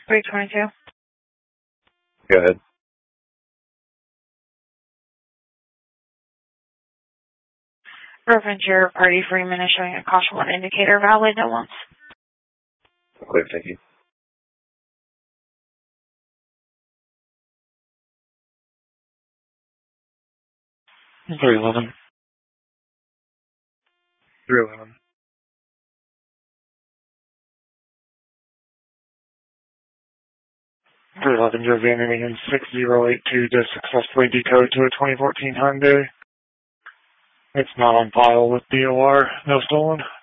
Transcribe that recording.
322. Go ahead. Reference your party Freeman is showing a caution 1 indicator valid at once. Clear, thank you. Very 11. 311. 311, you're abandoning in 6082 to successfully decode to a 2014 Hyundai. It's not on file with DOR. No stolen.